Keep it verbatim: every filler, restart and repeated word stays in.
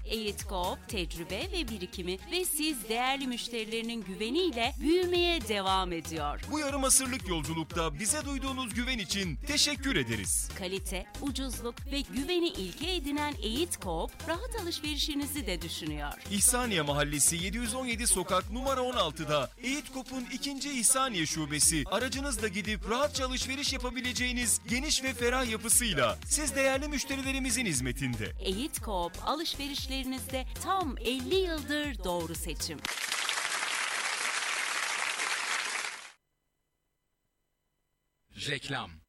Eğit Coop tecrübe ve birikimi ve siz değerli müşterilerinin güveniyle büyümeye devam ediyor. Bu yarım asırlık yolculukta bize duyduğunuz güven için teşekkür ederiz. Kalite, ucuzluk ve güveni ilke edinen Eğit Coop, rahat alışverişinizi de düşünüyor. İhsaniye Mahallesi yedi yüz on yedi Sokak numara on altıda Eğit Coop'un ikinci İhsaniye Şubesi, aracınızla gidip rahatça alışveriş yapabileceğiniz geniş ve ferah yapısıyla siz değerli müşterilerimizin hizmetinde. Eğit Coop, alışverişlerinizde tam elli yıldır doğru seçim. Reklam.